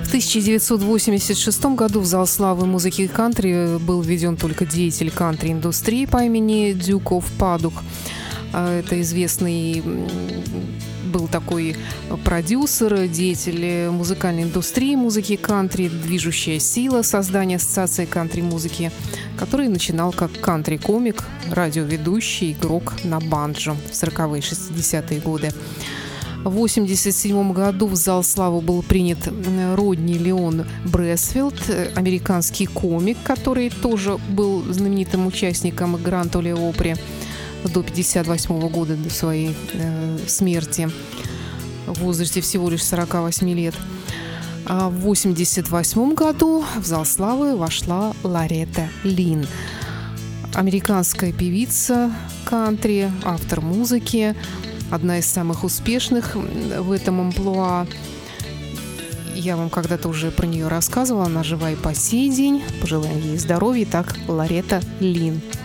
В 1986 году в зал славы музыки кантри был введен только деятель кантри-индустрии по имени Дюк Падух. Это известный был такой продюсер, деятель музыкальной индустрии музыки кантри, движущая сила создания ассоциации кантри-музыки, который начинал как кантри-комик, радиоведущий, игрок на банджо в 40-е и 60-е годы. В 1987 году в зал славы был принят Родни Леон Брэсфилд, американский комик, который тоже был знаменитым участником Гранд Оле Опри до 1958 года, до своей смерти, в возрасте всего лишь 48 лет. А в 1988 году в зал славы вошла Лоретта Линн, американская певица кантри, автор музыки, одна из самых успешных в этом амплуа. Я вам когда-то уже про нее рассказывала, она жива и по сей день. Пожелаем ей здоровья. Итак, Лоретта Линн.